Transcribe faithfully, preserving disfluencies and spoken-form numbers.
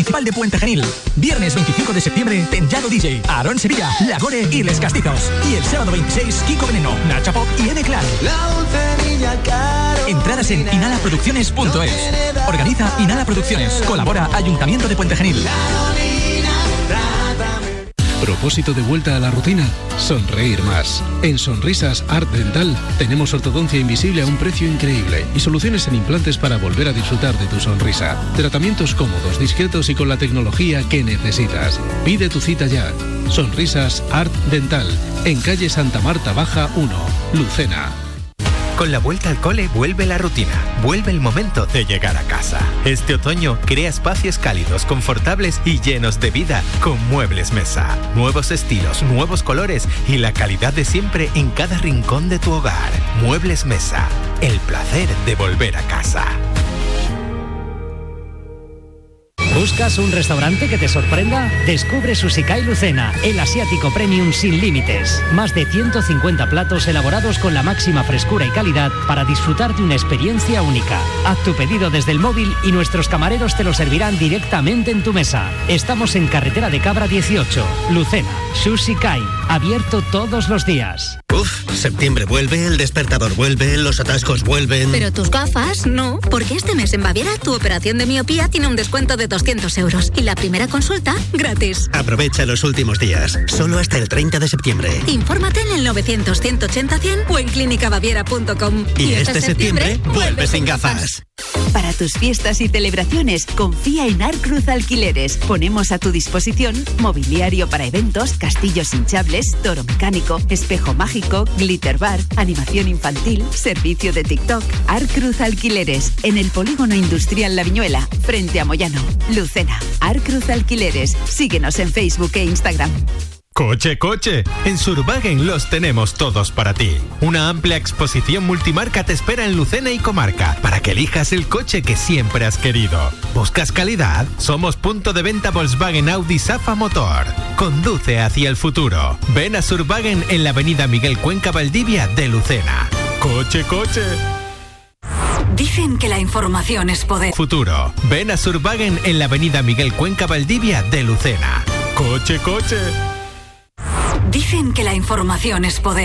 Municipal de Puente Genil. Viernes veinticinco de septiembre, Tenllado D J, Aarón Sevilla, Lagore y Les Castizos. Y el sábado veintiséis, Kiko Veneno, Nacha Pop y Eve Clan. Entradas en inhala producciones punto es. Organiza Inhala Producciones. Colabora Ayuntamiento de Puente Genil. ¿Propósito de vuelta a la rutina? Sonreír más. En Sonrisas Art Dental tenemos ortodoncia invisible a un precio increíble y soluciones en implantes para volver a disfrutar de tu sonrisa. Tratamientos cómodos, discretos y con la tecnología que necesitas. Pide tu cita ya. Sonrisas Art Dental, en calle Santa Marta Baja uno, Lucena. Con la vuelta al cole vuelve la rutina, vuelve el momento de llegar a casa. Este otoño crea espacios cálidos, confortables y llenos de vida con Muebles Mesa. Nuevos estilos, nuevos colores y la calidad de siempre en cada rincón de tu hogar. Muebles Mesa, el placer de volver a casa. ¿Buscas un restaurante que te sorprenda? Descubre Sushikai Lucena, el asiático premium sin límites. Más de ciento cincuenta platos elaborados con la máxima frescura y calidad para disfrutar de una experiencia única. Haz tu pedido desde el móvil y nuestros camareros te lo servirán directamente en tu mesa. Estamos en Carretera de Cabra dieciocho, Lucena. Sushikai, abierto todos los días. Uf, septiembre vuelve, el despertador vuelve, los atascos vuelven... Pero tus gafas, no, porque este mes en Baviera tu operación de miopía tiene un descuento de doscientos euros y la primera consulta gratis. Aprovecha los últimos días, solo hasta el treinta de septiembre. Infórmate en el novecientos, ciento ochenta, cien o en clínica baviera punto com. Y, y este, este septiembre, septiembre vuelve sin gafas. Para tus fiestas y celebraciones, confía en Arcruz Alquileres. Ponemos a tu disposición mobiliario para eventos, castillos hinchables, toro mecánico, espejo mágico, glitter bar, animación infantil, servicio de TikTok. Arcruz Alquileres, en el Polígono Industrial La Viñuela, frente a Moyano, Lucena. Arcruz Alquileres, síguenos en Facebook e Instagram. Coche, coche. En Survagen los tenemos todos para ti. Una amplia exposición multimarca te espera en Lucena y comarca para que elijas el coche que siempre has querido. ¿Buscas calidad? Somos punto de venta Volkswagen, Audi, Safa Motor. Conduce hacia el futuro. Ven a Survagen en la avenida Miguel Cuenca Valdivia de Lucena. Coche, coche. Dicen que la información es poder. Futuro. Ven a Survagen en la avenida Miguel Cuenca Valdivia de Lucena. Coche, coche. Dicen que la información es poder.